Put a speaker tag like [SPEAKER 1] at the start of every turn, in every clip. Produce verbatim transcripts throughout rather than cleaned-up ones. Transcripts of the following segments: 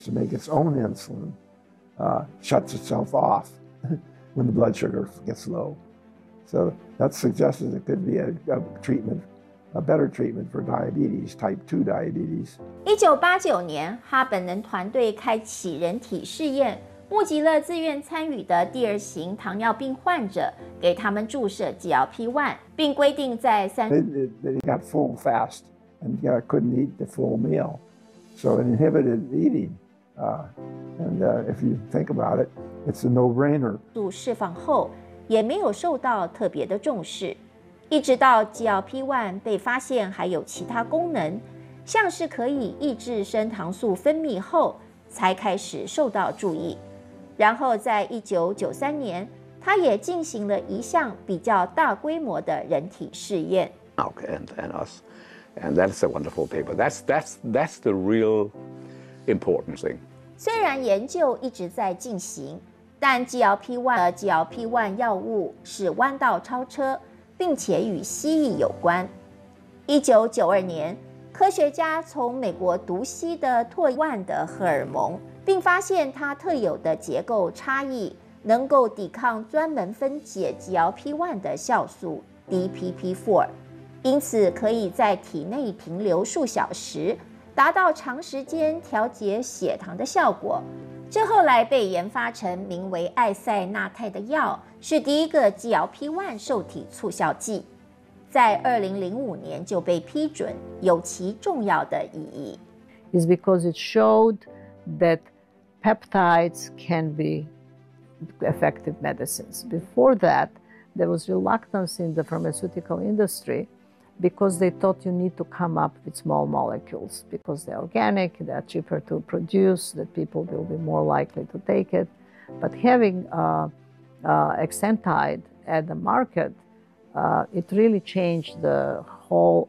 [SPEAKER 1] to make its own insulin uh, shuts itself off when the blood sugar gets low. So that suggests it could be a, a treatment, a better treatment for diabetes, type two diabetes.
[SPEAKER 2] 一九八九年，哈本能团队开启人体试验，募集了自愿参与的第二型糖尿病患者，给他们注射 G L P one， 并规定在三。
[SPEAKER 1] They, they got full fast and uh, couldn't eat the full meal, so it inhibited eating. Uh, and uh, if you think about it, it's a no-brainer.
[SPEAKER 2] 释放后也没有受到特别的重视，一直到 G L P one 被发现还有其他功能，像是可以抑制升糖素分泌后，才开始受到注意。然后在一九九三年，他也进行了一项比较大规模的人体试验。
[SPEAKER 3] Okay, and, and us, and that's a wonderful paper. That's that's that's the real important thing.
[SPEAKER 2] 虽然研究一直在进行，但 G L P one 的 G L P one 药物是弯道超车，并且与蜥蜴有关。一九九二年，科学家从美国毒蜥的唾烷的荷尔蒙，并发现它特有的结构差异能够抵抗专门分解 G L P one 的酵素 D P P four， 因此可以在体内停留数小时，达到长时间调节血糖的效果。这后来被研发成名为艾塞纳肽的药，是第一个 G L P one 受体促效剂，在二零零五年就被批准，有其重要的意义。
[SPEAKER 4] Is because it showed that peptides can be effective medicines. Before that, there was reluctance in the pharmaceutical industry because they thought you need to come up with small molecules because they're organic, they're cheaper to produce, that people will be more likely to take it. But having uh, uh, Exentide at the market, uh, it really changed the whole,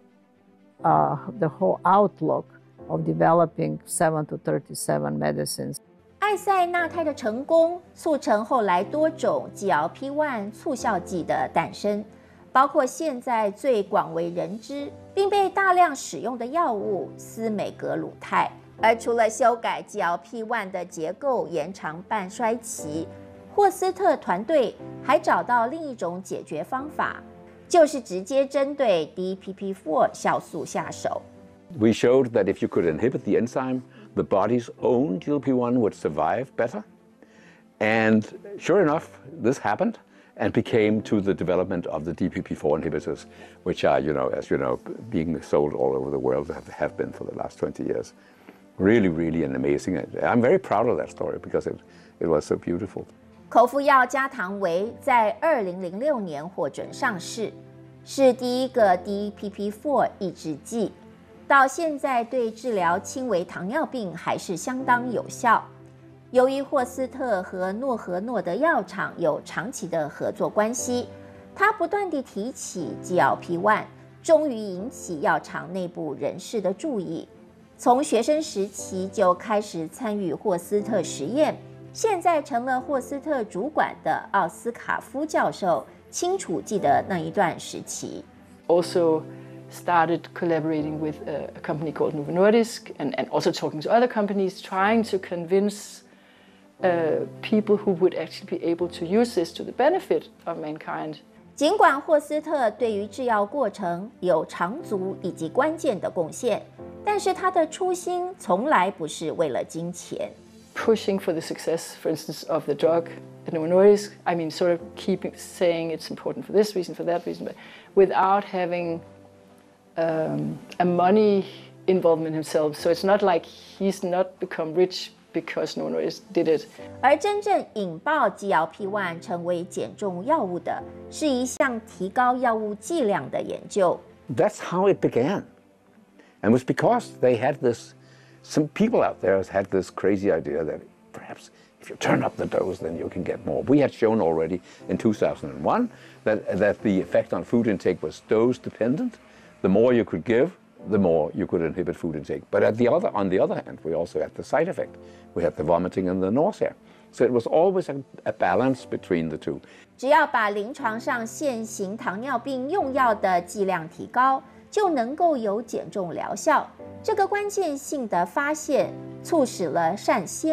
[SPEAKER 4] uh, the whole outlook of developing seven to thirty-seven medicines.
[SPEAKER 2] 艾塞纳肽的成功促成后来多种 G L P one 促效剂的诞生，包括现在最广为人知并被大量使用的药物司美格鲁肽。而除了修改 G L P one 的结构，延长半衰期，霍斯特团队还找到另一种解决方法，就是直接针对 D P P four 酵素下手。
[SPEAKER 3] We showed that if you could inhibit the enzyme, the body's own G L P one would survive better. And sure enough, this happened and became to the development of the D P P four inhibitors, which are, you know, as you know, being sold all over the world, have, have been for the last twenty years. Really, really an amazing. I'm very proud of that story because it, it was so beautiful.
[SPEAKER 2] 口服药加糖维在二零零六年获准上市，是第一个 D P P four 抑制剂，到现在对治疗轻微糖尿病还是相当有效。由于霍斯特和诺和诺德药厂有长期的合作关系，他不断地提起 G L P one， 终于引起药厂内部人士的注意。从学生时期就开始参与霍斯特实验，现在成了霍斯特主管的奥斯卡夫教授清楚记得那一段时期。
[SPEAKER 5] Also started collaborating with a, a company called Novo Nordisk and, and also talking to other companies, trying to convince uh, people who would actually be able to use this to the benefit of mankind.
[SPEAKER 2] 尽管霍斯特对于制药过程有长足以及关键的贡献，但是他的初心从来不是为了金钱。
[SPEAKER 5] Pushing for the success, for instance, of the drug at Novo Nordisk, I mean, sort of keeping saying it's important for this reason, for that reason, but without having um, a money involvement himself. So it's not like he's not become rich because Novo Nordisk did it.
[SPEAKER 2] 而真正引爆 G L P one 成为减重药物的，是一项提高药物剂量的研究。
[SPEAKER 3] That's how it began, and it was because they had this. Some people out there had this crazy idea that perhaps if you turn up the dose, then you can get more. We had shown already in two thousand one that, that the effect on food intake was dose dependent. The more you could give, the more you could inhibit food intake. But at the other, on the other hand, we also had the side effect. We had the vomiting and the nausea. So it was always a, a balance between the two.
[SPEAKER 2] 只要把临床上现行糖尿病用药的剂量提高， 就能够有减重疗效。这个关键性的发现，促使了单先